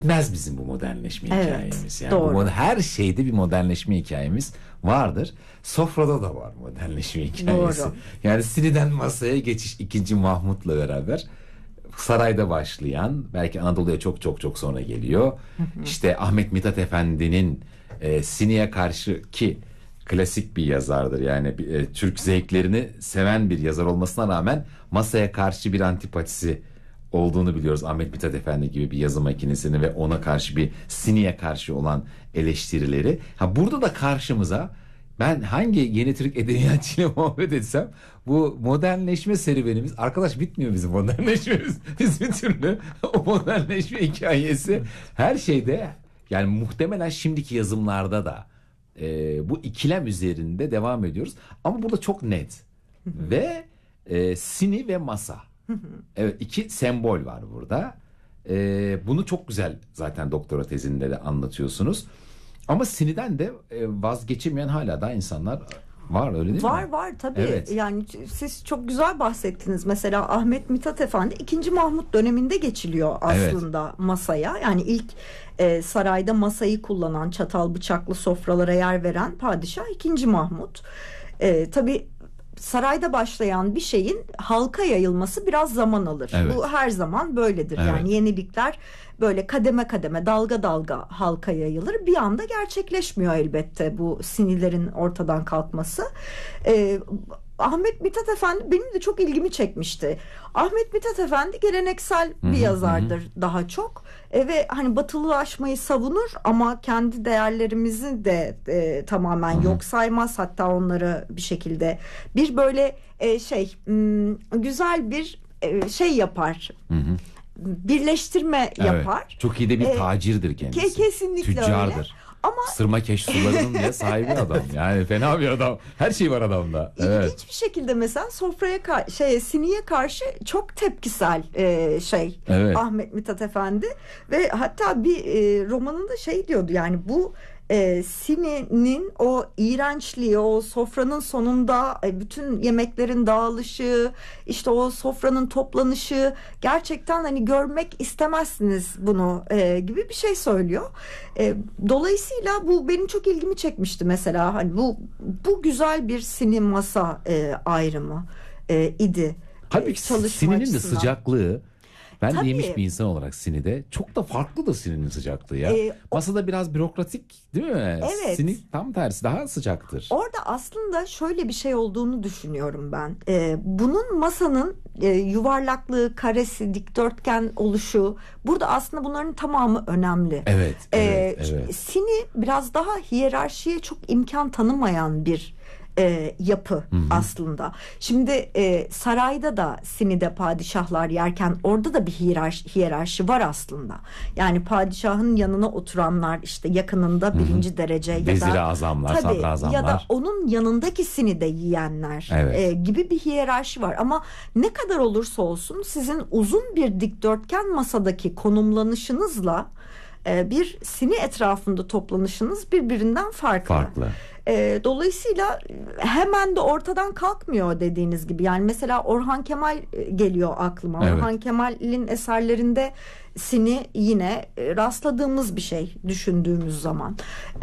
bitmez bizim bu modernleşme Evet, hikayemiz. Yani doğru. her şeyde bir modernleşme hikayemiz vardır. Sofrada da var modernleşme hikayesi. Doğru. Yani Sini'den masaya geçiş 2. Mahmut'la beraber sarayda başlayan, belki Anadolu'ya çok çok çok sonra geliyor. İşte Ahmet Mithat Efendi'nin Sini'ye karşı, ki klasik bir yazardır. Yani Türk zevklerini seven bir yazar olmasına rağmen masaya karşı bir antipatisi olduğunu biliyoruz. Ahmet Mithat Efendi gibi bir yazı makinesini ve ona karşı bir Sini'ye karşı olan eleştirileri. Burada da karşımıza, ben hangi yeni Türk edebiyatçıyla muhabbet etsem, bu modernleşme serüvenimiz, arkadaş bitmiyor bizim modernleşmemiz. Biz bir türlü o modernleşme hikayesi her şeyde, yani muhtemelen şimdiki yazımlarda da bu ikilem üzerinde devam ediyoruz. Ama burada çok net ve Sini ve masa. Evet, iki sembol var burada. Bunu çok güzel zaten doktora tezinde de anlatıyorsunuz. Ama Sini'den de vazgeçemeyen hala da insanlar var, öyle değil mi? Var tabii. Evet. Yani siz çok güzel bahsettiniz. Mesela Ahmet Mithat Efendi 2. Mahmut döneminde geçiliyor aslında masaya. Yani ilk sarayda masayı kullanan, çatal bıçaklı sofralara yer veren padişah 2. Mahmut. Tabii sarayda başlayan bir şeyin halka yayılması biraz zaman alır. Evet. Bu her zaman böyledir. Evet. Yani yenilikler böyle kademe kademe, dalga dalga halka yayılır. Bir anda gerçekleşmiyor elbette bu Sinilerin ortadan kalkması. Ahmet Mithat Efendi benim de çok ilgimi çekmişti. Ahmet Mithat Efendi geleneksel bir yazardır daha çok. Ve hani batılılaşmayı savunur ama kendi değerlerimizi de tamamen yok saymaz. Hatta onları bir şekilde bir böyle güzel bir şey yapar. Birleştirme yapar. Çok iyi de bir tacirdir kendisi. Kesinlikle Tüccardır. öyle. Ama Sırmakeş sularının bile sahibi adam. Yani fena bir adam. Her şey var adamda. İlginç bir şekilde mesela sofraya Sini'ye karşı çok tepkisel Evet. Ahmet Mithat Efendi ve hatta bir romanında şey diyordu, yani bu Sini'nin o iğrençliği, o sofranın sonunda bütün yemeklerin dağılışı, işte o sofranın toplanışı, gerçekten hani görmek istemezsiniz bunu gibi bir şey söylüyor. Dolayısıyla bu benim çok ilgimi çekmişti mesela. Hani bu güzel bir Sini masa ayrımı idi. Halbuki Çalışma Sini'nin de açısından. sıcaklığı, ben Tabii. de yemiş bir insan olarak Sini'de çok da farklıdır Sini'nin sıcaklığı ya. Masada biraz bürokratik değil mi? Evet. Sini tam tersi, daha sıcaktır. Orada aslında şöyle bir şey olduğunu düşünüyorum ben. Bunun masanın yuvarlaklığı, karesi, dikdörtgen oluşu, burada aslında bunların tamamı önemli. Evet, evet. Sini biraz daha hiyerarşiye çok imkan tanımayan bir yapı aslında. Şimdi sarayda da Sini'de padişahlar yerken orada da bir hiyerarşi var aslında. Yani padişahın yanına oturanlar, işte yakınında birinci derece ya Vezir-i da azamlar, tabii, sadrazamlar. ya da onun yanındaki Sini'de yiyenler gibi bir hiyerarşi var. Ama ne kadar olursa olsun sizin uzun bir dikdörtgen masadaki konumlanışınızla bir Sini etrafında toplanışınız birbirinden farklı. Dolayısıyla hemen de ortadan kalkmıyor dediğiniz gibi. Yani mesela Orhan Kemal geliyor aklıma. Evet. Orhan Kemal'in eserlerinde Sini yine rastladığımız bir şey düşündüğümüz zaman.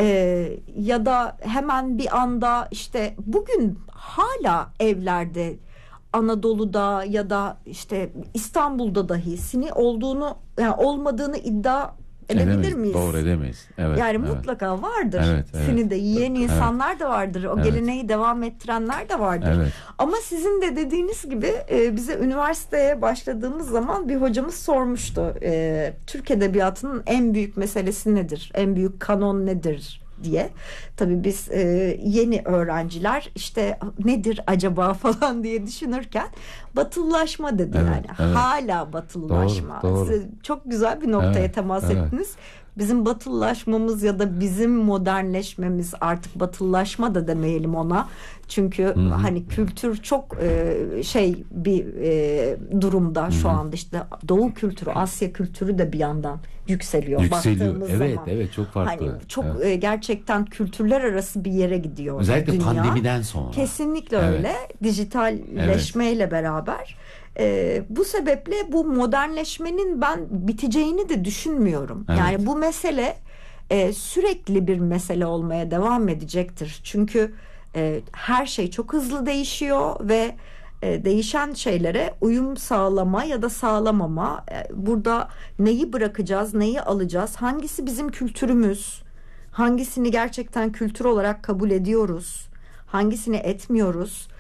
Ya da hemen bir anda, işte bugün hala evlerde, Anadolu'da ya da işte İstanbul'da dahi Sini olduğunu, yani olmadığını iddia edebilir miyiz? Doğru, edemeyiz. Evet, Yani evet. mutlaka vardır. Evet. Sini de yiyen insanlar da vardır. O geleneği devam ettirenler de vardır. Evet. Ama sizin de dediğiniz gibi bize üniversiteye başladığımız zaman bir hocamız sormuştu. Türk Edebiyatı'nın en büyük meselesi nedir? En büyük kanon nedir diye. Tabii biz yeni öğrenciler işte nedir acaba falan diye düşünürken batılılaşma dedi yani. Evet. Hala batılılaşma. Doğru. Siz çok güzel bir noktaya temas ettiniz. Bizim batılılaşmamız ya da bizim modernleşmemiz, artık batılılaşma da demeyelim ona. Çünkü hani kültür çok bir durumda şu anda, işte Doğu kültürü, Asya kültürü de bir yandan yükseliyor. Baktığımız Evet, zaman. evet, çok farklı. Hani çok gerçekten kültürler arası bir yere gidiyor. Özellikle dünya. pandemiden sonra. Kesinlikle öyle. Dijitalleşmeyle beraber. Bu sebeple bu modernleşmenin ben biteceğini de düşünmüyorum. Evet. Yani bu mesele sürekli bir mesele olmaya devam edecektir. Çünkü her şey çok hızlı değişiyor ve değişen şeylere uyum sağlama ya da sağlamama, burada neyi bırakacağız, neyi alacağız, hangisi bizim kültürümüz, hangisini gerçekten kültür olarak kabul ediyoruz, hangisini etmiyoruz.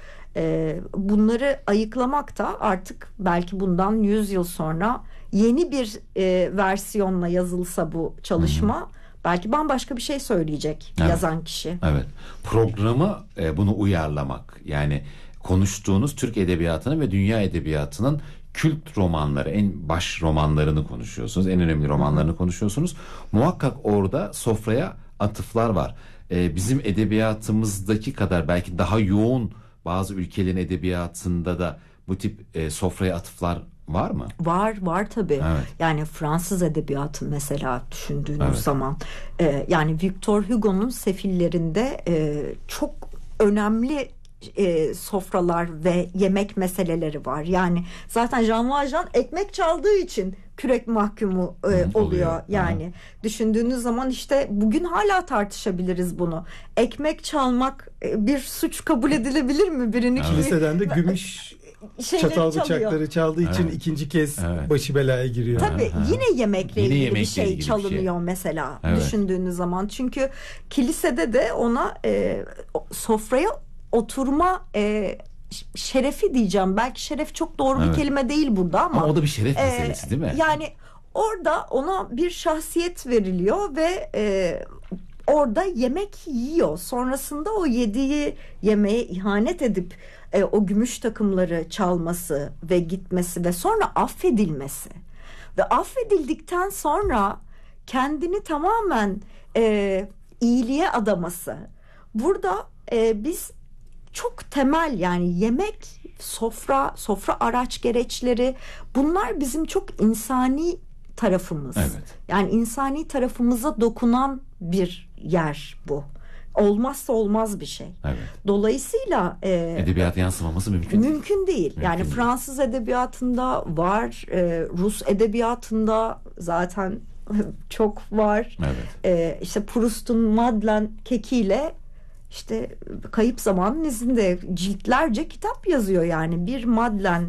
Bunları ayıklamak da artık belki bundan 100 yıl sonra yeni bir versiyonla yazılsa bu çalışma, belki bambaşka bir şey söyleyecek yazan kişi. Evet. Programı bunu uyarlamak. Yani konuştuğunuz Türk edebiyatının ve dünya edebiyatının kült romanları, en baş romanlarını konuşuyorsunuz. En önemli romanlarını konuşuyorsunuz. Muhakkak orada sofraya atıflar var. Bizim edebiyatımızdaki kadar belki daha yoğun bazı ülkelerin edebiyatında da bu tip sofraya atıflar var mı? Var tabii. Evet. Yani Fransız edebiyatı mesela düşündüğünüz zaman, yani Victor Hugo'nun Sefillerinde çok önemli sofralar ve yemek meseleleri var. Yani zaten Jean Valjean ekmek çaldığı için kürek mahkumu oluyor. Yani düşündüğünüz zaman işte bugün hala tartışabiliriz bunu. Ekmek çalmak bir suç kabul edilebilir mi? Birini kiliseden de gümüş çatal bıçakları çaldığı için ikinci kez başı belaya giriyor. Tabii yine yemekle ilgili bir şey çalınıyor mesela düşündüğünüz zaman. Çünkü kilisede de ona sofraya oturma şerefi diyeceğim. Belki şeref çok doğru bir kelime değil burada ama o da bir şeref meselesi değil mi? Yani orada ona bir şahsiyet veriliyor ve orada yemek yiyor. Sonrasında o yediği yemeğe ihanet edip o gümüş takımları çalması ve gitmesi ve sonra affedilmesi ve affedildikten sonra kendini tamamen iyiliğe adaması. Burada biz çok temel, yani yemek, sofra araç gereçleri, bunlar bizim çok insani tarafımız. Evet. Yani insani tarafımıza dokunan bir yer bu. Olmazsa olmaz bir şey. Evet. Dolayısıyla edebiyata yansımaması mümkün değil. Mümkün değil. Yani Fransız edebiyatında var, Rus edebiyatında zaten çok var. Evet. İşte Proust'un Madeleine kekiyle işte Kayıp Zamanın İzinde ciltlerce kitap yazıyor. Yani bir Madeleine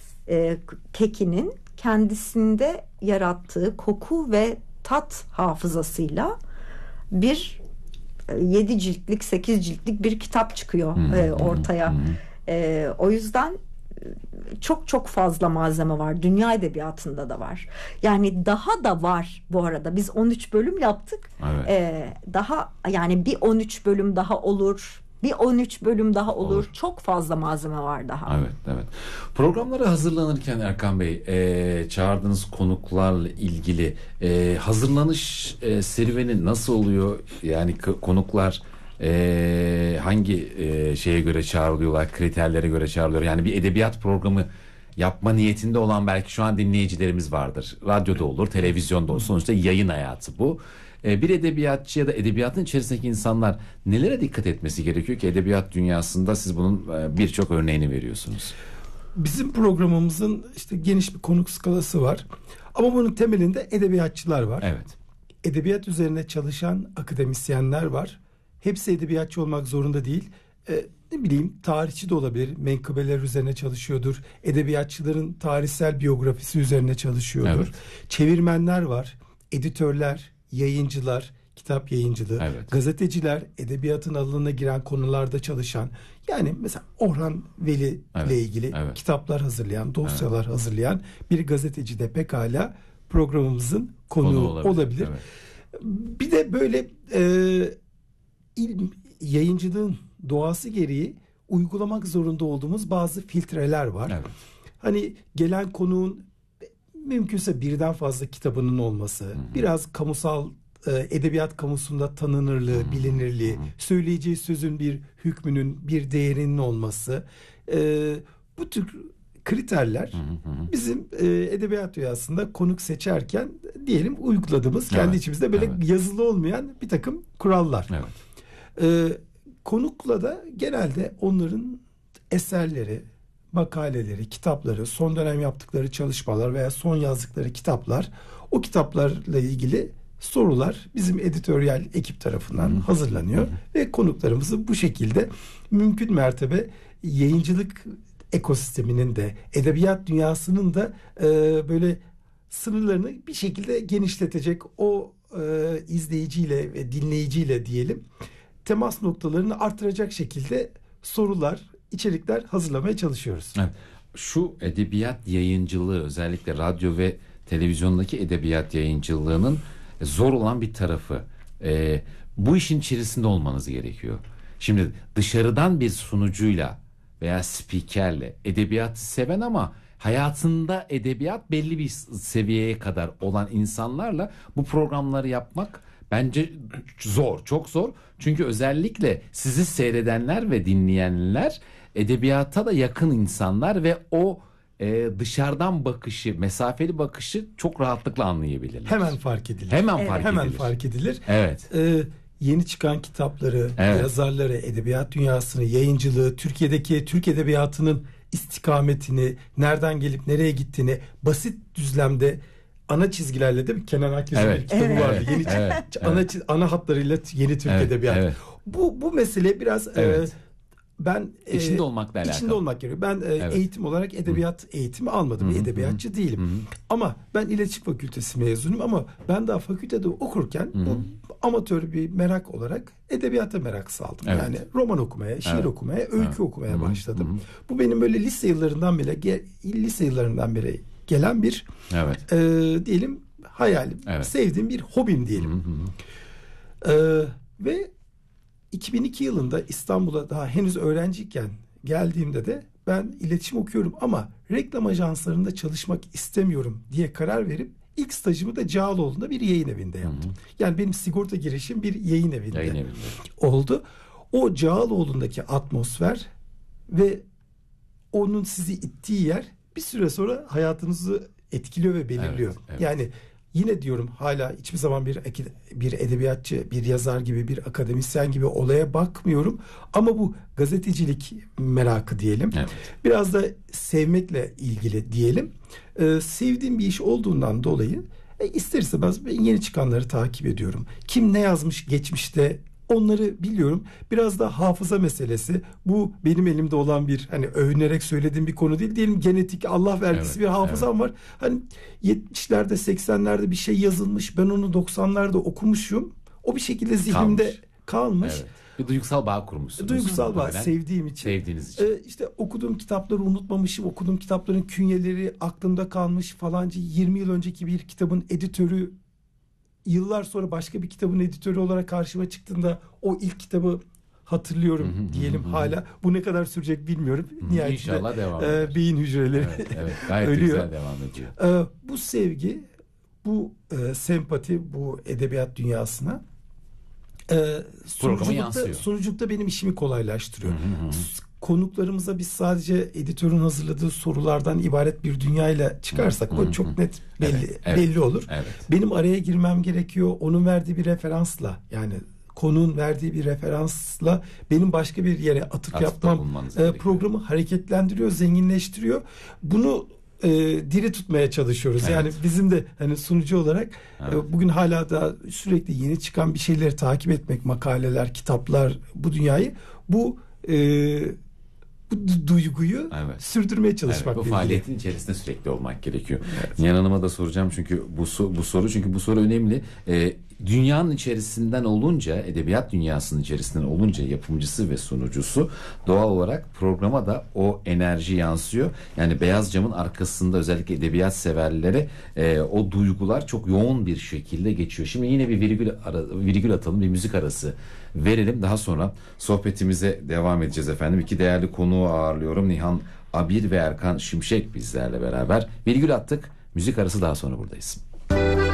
kekinin kendisinde yarattığı koku ve tat hafızasıyla bir 7 ciltlik 8 ciltlik bir kitap çıkıyor ortaya. O yüzden çok fazla malzeme var. Dünya edebiyatında da var. Yani daha da var bu arada. Biz 13 bölüm yaptık. Evet. Daha yani bir 13 bölüm daha olur. Bir 13 bölüm daha olur. Çok fazla malzeme var daha. Evet. Programlara hazırlanırken Erkan Bey, çağırdığınız konuklarla ilgili hazırlanış serüveni nasıl oluyor? Yani konuklar hangi şeye göre çağrılıyorlar, kriterlere göre çağrılıyor? Yani bir edebiyat programı yapma niyetinde olan belki şu an dinleyicilerimiz vardır. Radyoda olur, televizyonda olur. Sonuçta yayın hayatı bu. Bir edebiyatçı ya da edebiyatın içerisindeki insanlar nelere dikkat etmesi gerekiyor ki edebiyat dünyasında siz bunun birçok örneğini veriyorsunuz? Bizim programımızın işte geniş bir konuk skalası var. Ama bunun temelinde edebiyatçılar var. Evet. Edebiyat üzerine çalışan akademisyenler var. Hepsi edebiyatçı olmak zorunda değil. Ne bileyim, tarihçi de olabilir. Menkıbeler üzerine çalışıyordur. Edebiyatçıların tarihsel biyografisi üzerine çalışıyordur. Evet. Çevirmenler var. Editörler, yayıncılar, kitap yayıncılığı, gazeteciler, edebiyatın alanına giren konularda çalışan, yani mesela Orhan Veli ile ilgili kitaplar hazırlayan, dosyalar hazırlayan bir gazeteci de pekala programımızın konuğu olabilir. Evet. Bir de böyle yayıncılığın doğası gereği uygulamak zorunda olduğumuz bazı filtreler var. Evet. Hani gelen konuğun mümkünse birden fazla kitabının olması, biraz kamusal edebiyat kamusunda tanınırlığı, bilinirliği, söyleyeceği sözün bir hükmünün, bir değerinin olması, bu tür kriterler bizim edebiyat dünyasında konuk seçerken diyelim uyguladığımız, kendi içimizde böyle yazılı olmayan bir takım kurallar. Evet. Konukla da genelde onların eserleri, makaleleri, kitapları, son dönem yaptıkları çalışmalar veya son yazdıkları kitaplar, o kitaplarla ilgili sorular bizim editoryal ekip tarafından hazırlanıyor ve konuklarımızı bu şekilde mümkün mertebe yayıncılık ekosisteminin de, edebiyat dünyasının da böyle sınırlarını bir şekilde genişletecek, o izleyiciyle ve dinleyiciyle diyelim temas noktalarını artıracak şekilde sorular, içerikler hazırlamaya çalışıyoruz. Evet. Şu edebiyat yayıncılığı, özellikle radyo ve televizyondaki edebiyat yayıncılığının zor olan bir tarafı. Bu işin içerisinde olmanız gerekiyor. Şimdi dışarıdan bir sunucuyla veya spikerle edebiyatı seven ama hayatında edebiyat belli bir seviyeye kadar olan insanlarla bu programları yapmak bence zor, çok zor. Çünkü özellikle sizi seyredenler ve dinleyenler edebiyata da yakın insanlar ve o dışarıdan bakışı, mesafeli bakışı çok rahatlıkla anlayabilirler. Hemen fark edilir. Hemen fark edilir. Evet. Yeni çıkan kitapları, yazarları, edebiyat dünyasını, yayıncılığı, Türkiye'deki Türk edebiyatının istikametini, nereden gelip nereye gittiğini basit düzlemde ana çizgilerle, değil mi? Kenan Akyüz'ün bir kitabı vardı. Ana hatlarıyla Yeni Türk Edebiyatı. Evet. Bu mesele biraz ben içinde olmakla alakalı. İçinde olmak gerekiyor. Ben eğitim olarak edebiyat eğitimi almadım. Bir edebiyatçı değilim. Ama ben İletişim Fakültesi mezunuyum ama ben daha fakültede okurken bu amatör bir merak olarak edebiyata merak saldım. Evet. Yani roman okumaya, şiir okumaya, öykü okumaya başladım. Bu benim böyle lise yıllarından beri gelen bir diyelim hayalim. Sevdiğim bir hobim diyelim. Ve 2002 yılında İstanbul'a daha henüz öğrenciyken geldiğimde de ben iletişim okuyorum ama reklam ajanslarında çalışmak istemiyorum diye karar verip ilk stajımı da Cağaloğlu'nda bir yayın evinde yaptım. Yani benim sigorta girişim bir yayın evinde oldu. O Cağaloğlu'ndaki atmosfer ve onun sizi ittiği yer bir süre sonra hayatınızı etkiliyor ve belirliyor. Yani yine diyorum, hala hiçbir zaman bir edebiyatçı, bir yazar gibi, bir akademisyen gibi olaya bakmıyorum. Ama bu gazetecilik merakı diyelim. Biraz da sevmekle ilgili diyelim. Sevdiğim bir iş olduğundan dolayı ister istemez ben yeni çıkanları takip ediyorum. Kim ne yazmış geçmişte, onları biliyorum. Biraz da hafıza meselesi. Bu benim elimde olan bir, hani övünerek söylediğim bir konu değil. Diyelim genetik, Allah vergisi bir hafızam var. Hani 70'lerde 80'lerde bir şey yazılmış. Ben onu 90'larda okumuşum. O bir şekilde zihnimde kalmış. Bir duygusal bağ kurmuşsunuz. Duygusal bağ, sevdiğim için. Sevdiğiniz için. İşte okuduğum kitapları unutmamışım. Okuduğum kitapların künyeleri aklımda kalmış. Falancı 20 yıl önceki bir kitabın editörü yıllar sonra başka bir kitabın editörü olarak karşıma çıktığında o ilk kitabı hatırlıyorum diyelim hala. Bu ne kadar sürecek bilmiyorum. Nihayetinde İnşallah devam eder. Beyin hücreleri gayet ölüyor. Güzel devam ediyor. Bu sevgi, bu sempati, bu edebiyat dünyasına sunuculukta benim işimi kolaylaştırıyor. Konuklarımıza biz sadece editörün hazırladığı sorulardan ibaret bir dünyayla çıkarsak o çok net belli olur. Benim araya girmem gerekiyor. Onun verdiği bir referansla, yani konuğun verdiği bir referansla benim başka bir yere atıf yapmam programı hareketlendiriyor, zenginleştiriyor. Bunu diri tutmaya çalışıyoruz. Yani bizim de hani sunucu olarak bugün hala da sürekli yeni çıkan bir şeyleri takip etmek, makaleler, kitaplar, bu dünyayı, bu duyguyu sürdürmeye çalışmak. Bu faaliyetin içerisinde sürekli olmak gerekiyor. Nihan Hanım'a da soracağım çünkü bu soru önemli. Dünyanın içerisinden olunca, edebiyat dünyasının içerisinden olunca yapımcısı ve sunucusu, doğal olarak programa da o enerji yansıyor. Yani beyaz camın arkasında özellikle edebiyat severlere o duygular çok yoğun bir şekilde geçiyor. Şimdi yine bir virgül atalım, bir müzik arası verelim. Daha sonra sohbetimize devam edeceğiz efendim. İki değerli konuğu ağırlıyorum. Nihan Abir ve Erkan Şimşek bizlerle beraber. Virgül attık. Müzik arası, daha sonra buradayız.